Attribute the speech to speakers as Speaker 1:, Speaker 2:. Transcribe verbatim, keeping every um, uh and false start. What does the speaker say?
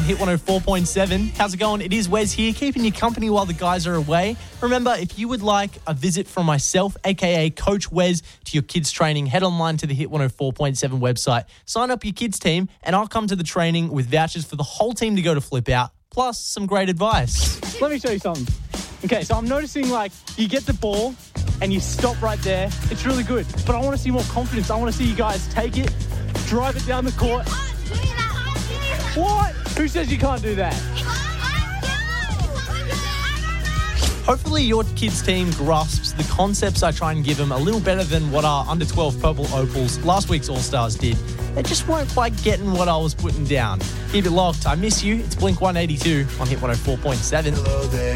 Speaker 1: on Hit one oh four point seven. How's it going? It is Wes here, keeping you company while the guys are away. Remember, if you would like a visit from myself, aka Coach Wes, to your kids' training, head online to the Hit one oh four point seven website, sign up your kids' team, and I'll come to the training with vouchers for the whole team to go to Flip Out, plus some great advice.
Speaker 2: Let me show you something. Okay, so I'm noticing, like, you get the ball and you stop right there. It's really good. But I want to see more confidence. I want to see you guys take it, drive it down the court. What? Who says you can't do that?
Speaker 1: Hopefully your kids' team grasps the concepts I try and give them a little better than what our under twelve Purple Opals, last week's All-Stars, did. They just weren't quite getting what I was putting down. Keep it locked. I miss you. It's Blink one eighty-two on Hit one oh four point seven.
Speaker 3: Hello there.